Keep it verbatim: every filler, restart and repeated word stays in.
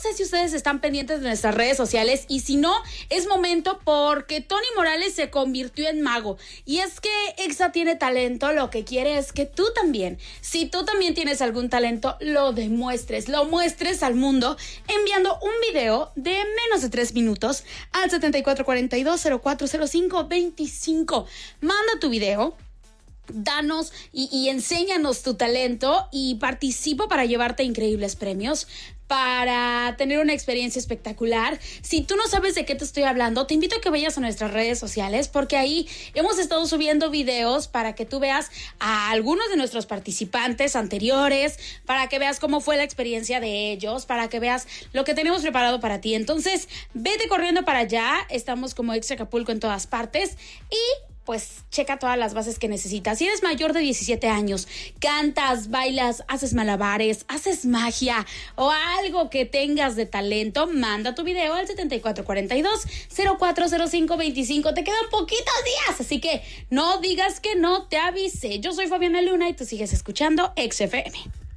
sé si ustedes están pendientes de nuestras redes sociales y si no, es momento porque Tony Morales se convirtió en mago. Y es que Exa tiene talento, lo que quiere es que tú también, si tú también tienes algún talento, lo demuestres, lo muestres al mundo enviando un video de menos de tres minutos al setenta y cuatro cuarenta y dos cero cuatro cero cinco veinticinco. Manda tu video. Danos y, y enséñanos tu talento y participa para llevarte increíbles premios, para tener una experiencia espectacular. Si tú no sabes de qué te estoy hablando, te invito a que vayas a nuestras redes sociales porque ahí hemos estado subiendo videos para que tú veas a algunos de nuestros participantes anteriores, para que veas cómo fue la experiencia de ellos, para que veas lo que tenemos preparado para ti. Entonces, vete corriendo para allá. Estamos como Exa Acapulco en todas partes y pues checa todas las bases que necesitas. Si eres mayor de diecisiete años, cantas, bailas, haces malabares, haces magia o algo que tengas de talento, manda tu video al setenta y cuatro cuarenta y dos cero cuatro cero cinco veinticinco. Te quedan poquitos días, así que no digas que no te avisé. Yo soy Fabiana Luna y tú sigues escuchando X F M.